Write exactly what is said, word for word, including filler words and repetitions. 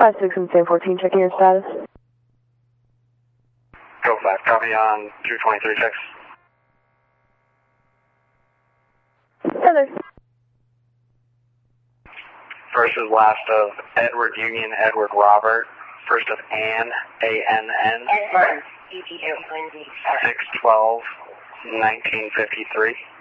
five six and San fourteen, checking your status. Go five, copy on two twenty-three six. Heather. First is last of Edward Union, Edward Robert. First of Ann, A N N. six twelve nineteen fifty-three.